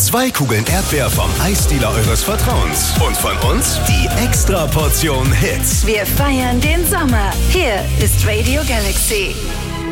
2 Kugeln Erdbeer vom Eisdealer eures Vertrauens. Und von uns die Extra-Portion Hits. Wir feiern den Sommer. Hier ist Radio Galaxy.